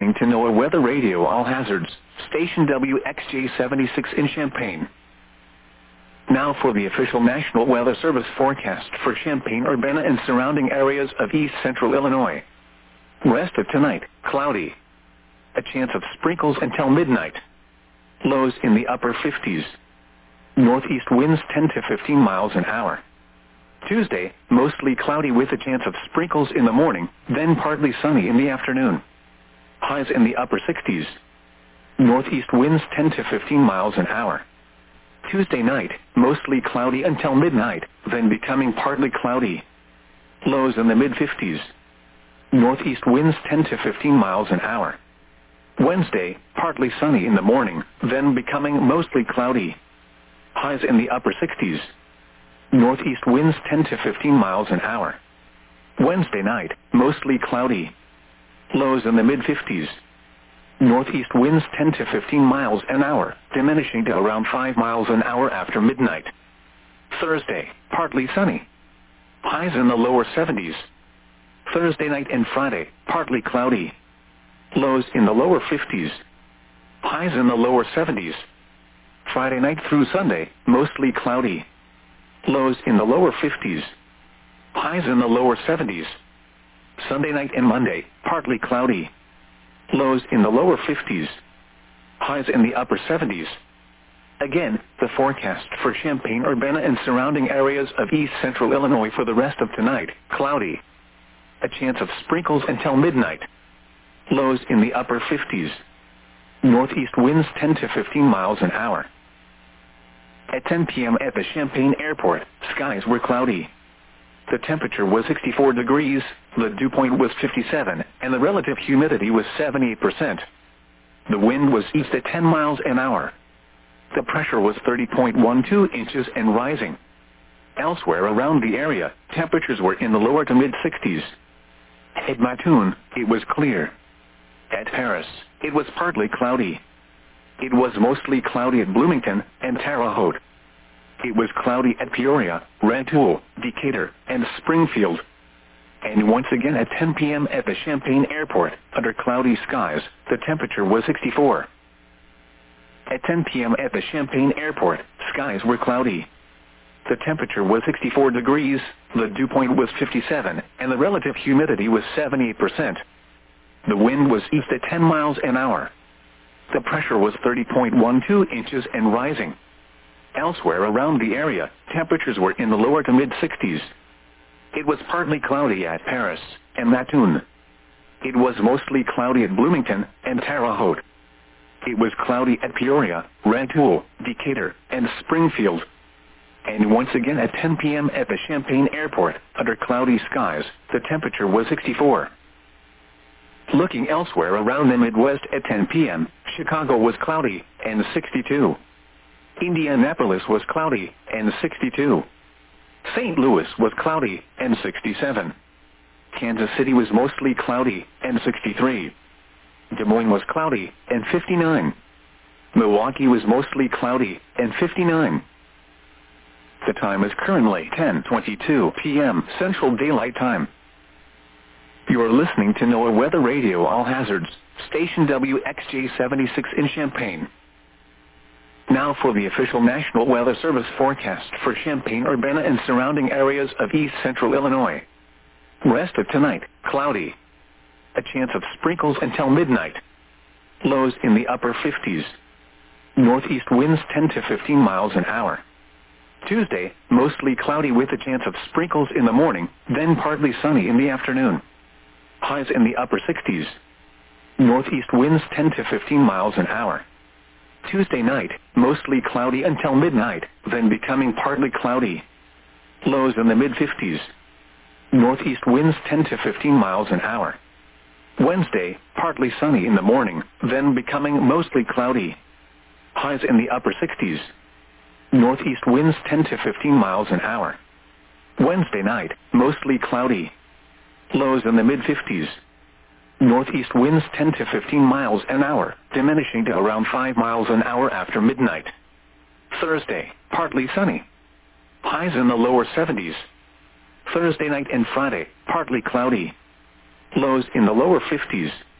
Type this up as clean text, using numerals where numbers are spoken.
To NOAA Weather Radio All Hazards, station WXJ76 in Champaign. Now for the official National Weather Service forecast for Champaign-Urbana and surrounding areas of east central Illinois. Rest of tonight, cloudy. A chance of sprinkles until midnight. Lows in the upper 50s. Northeast winds 10 to 15 miles an hour. Tuesday, mostly cloudy with a chance of sprinkles in the morning, then partly sunny in the afternoon. Highs in the upper 60s. Northeast winds 10 to 15 miles an hour. Tuesday night, mostly cloudy until midnight, then becoming partly cloudy. Lows in the mid-50s. Northeast winds 10 to 15 miles an hour. Wednesday, partly sunny in the morning, then becoming mostly cloudy. Highs in the upper 60s. Northeast winds 10 to 15 miles an hour. Wednesday night, mostly cloudy. Lows in the mid-50s. Northeast winds 10 to 15 miles an hour, diminishing to around 5 miles an hour after midnight. Thursday, partly sunny. Highs in the lower 70s. Thursday night and Friday, partly cloudy. Lows in the lower 50s. Highs in the lower 70s. Friday night through Sunday, mostly cloudy. Lows in the lower 50s. Highs in the lower 70s. Sunday night and Monday, partly cloudy. Lows in the lower 50s. Highs in the upper 70s. Again, the forecast for Champaign-Urbana and surrounding areas of east central Illinois for the rest of tonight, cloudy. A chance of sprinkles until midnight. Lows in the upper 50s. Northeast winds 10 to 15 miles an hour. At 10 p.m. at the Champaign Airport, skies were cloudy. The temperature was 64 degrees, the dew point was 57, and the relative humidity was 78%. The wind was east at 10 miles an hour. The pressure was 30.12 inches and rising. Elsewhere around the area, temperatures were in the lower to mid-60s. At Mattoon, it was clear. At Paris, it was partly cloudy. It was mostly cloudy at Bloomington and Terre Haute. It was cloudy at Peoria, Rantoul, Decatur, and Springfield. And once again at 10 p.m. at the Champaign Airport, under cloudy skies, the temperature was 64. At 10 p.m. at the Champaign Airport, skies were cloudy. The temperature was 64 degrees, the dew point was 57, and the relative humidity was 78%. The wind was east at 10 miles an hour. The pressure was 30.12 inches and rising. Elsewhere around the area, temperatures were in the lower to mid-60s. It was partly cloudy at Paris and Mattoon. It was mostly cloudy at Bloomington and Terre Haute. It was cloudy at Peoria, Rantoul, Decatur, and Springfield. And once again at 10 p.m. at the Champaign Airport, under cloudy skies, the temperature was 64. Looking elsewhere around the Midwest at 10 p.m., Chicago was cloudy and 62. Indianapolis was cloudy and 62. St. Louis was cloudy and 67. Kansas City was mostly cloudy and 63. Des Moines was cloudy and 59. Milwaukee was mostly cloudy and 59. The time is currently 10:22 p.m. Central Daylight Time. You are listening to NOAA Weather Radio All Hazards, station WXJ76 in Champaign. Now for the official National Weather Service forecast for Champaign-Urbana and surrounding areas of east central Illinois. Rest of tonight, cloudy. A chance of sprinkles until midnight. Lows in the upper 50s. Northeast winds 10 to 15 miles an hour. Tuesday, mostly cloudy with a chance of sprinkles in the morning, then partly sunny in the afternoon. Highs in the upper 60s. Northeast winds 10 to 15 miles an hour. Tuesday night, mostly cloudy until midnight, then becoming partly cloudy. Lows in the mid-50s. Northeast winds 10 to 15 miles an hour. Wednesday, partly sunny in the morning, then becoming mostly cloudy. Highs in the upper 60s. Northeast winds 10 to 15 miles an hour. Wednesday night, mostly cloudy. Lows in the mid-50s. Northeast winds 10 to 15 miles an hour, diminishing to around 5 miles an hour after midnight. Thursday, partly sunny. Highs in the lower 70s. Thursday night and Friday, partly cloudy. Lows in the lower 50s.